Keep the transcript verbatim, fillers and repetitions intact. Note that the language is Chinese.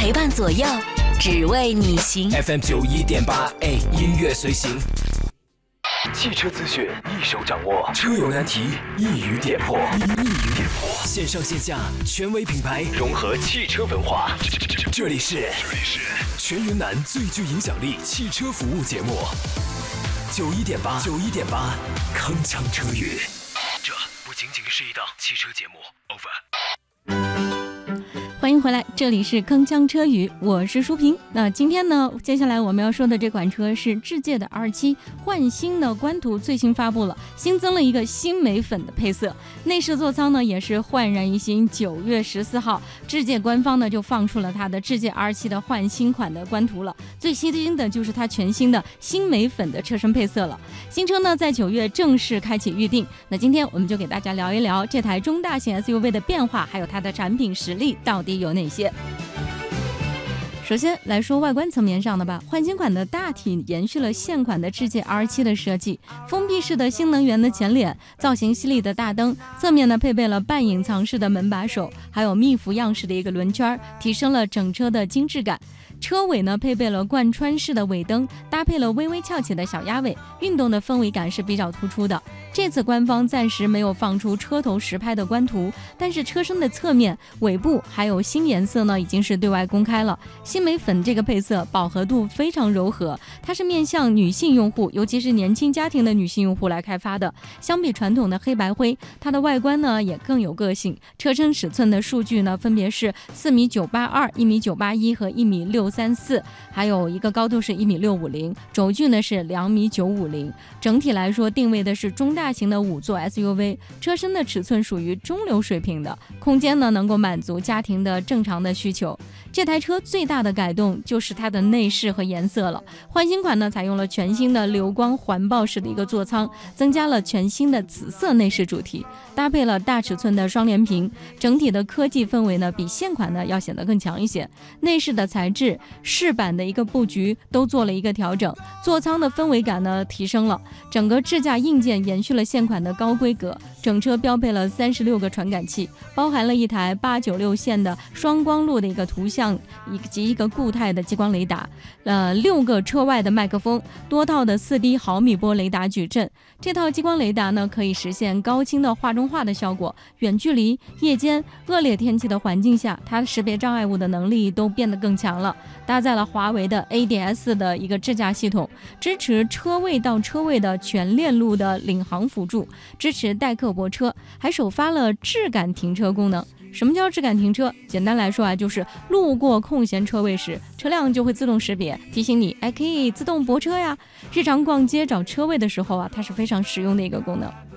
陪伴左右，只为你行。 F M 九一点八 A 音乐随行，汽车资讯一手掌握，车友难题一语点破，一语点破。线上线下权威品牌融合汽车文化，这里是全云南最具影响力汽车服务节目，九一点八，九一点八，铿锵车语。这不仅仅是一档汽车节目 ，over。 欢迎回来，这里是铿锵车语，我是舒平。那今天呢，接下来我们要说的这款车是智界的 R 七焕新的官图最新发布了，新增了一个新玫粉的配色，内饰座舱呢也是焕然一新。九月十四号，智界官方呢就放出了它的智界 R 七的焕新款的官图了，最新的就是它全新的新玫粉的车身配色了。新车呢在九月正式开启预定。那今天我们就给大家聊一聊这台中大型 S U V 的变化，还有它的产品实力到底有哪些。首先来说外观层面上的吧，焕新款的大体延续了现款的智界 R 七的设计，封闭式的新能源的前脸，造型犀利的大灯，侧面呢配备了半隐藏式的门把手，还有密幅样式的一个轮圈，提升了整车的精致感。车尾呢配备了贯穿式的尾灯，搭配了微微翘起的小鸭尾，运动的氛围感是比较突出的。这次官方暂时没有放出车头实拍的官图，但是车身的侧面、尾部还有新颜色呢已经是对外公开了。新玫粉这个配色饱和度非常柔和，它是面向女性用户，尤其是年轻家庭的女性用户来开发的。相比传统的黑白灰，它的外观呢也更有个性。车身尺寸的数据呢分别是四米九八二、一米九八一和一米六三四，还有一个高度是一米六五零，轴距呢是两米九五零。整体来说定位的是中大型的五座 S U V， 车身的尺寸属于中流水平的，空间呢能够满足家庭的正常的需求。这台车最大的改动就是它的内饰和颜色了。焕新款呢采用了全新的流光环抱式的一个座舱，增加了全新的紫色内饰主题，搭配了大尺寸的双联屏，整体的科技氛围呢比现款呢要显得更强一些。内饰的材质、饰板的一个布局都做了一个调整，座舱的氛围感呢提升了，整个支架硬件延续了现款的高规格，整车标配了三十六个传感器，包含了一台八九六线的双光路的一个图像，以及一个固态的激光雷达，呃，六个车外的麦克风，多套的四 D 毫米波雷达矩阵。这套激光雷达呢，可以实现高清的画中画的效果，远距离、夜间、恶劣天气的环境下，它识别障碍物的能力都变得更强了。搭载了华为的 A D S 的一个智驾系统，支持车位到车位的全链路的领航辅助，支持代客泊车，还首发了质感停车功能。什么叫质感停车？简单来说啊，就是路过空闲车位时，车辆就会自动识别，提醒你，哎，可以自动泊车呀。日常逛街找车位的时候啊，它是非常实用的一个功能。